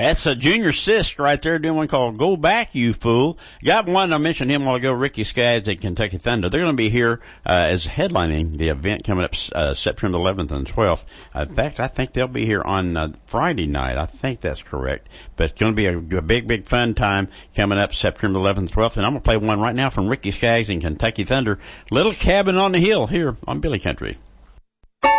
That's a Junior Sisk right there doing one called Go Back, You Fool. Got one, I mentioned him a while ago, Ricky Skaggs at Kentucky Thunder. They're going to be here as headlining the event coming up September 11th and 12th. In fact, I think they'll be here on Friday night. I think that's correct. But it's going to be a big, big fun time coming up September 11th and 12th. And I'm going to play one right now from Ricky Skaggs and Kentucky Thunder, Little Cabin on the Hill here on Billy Country.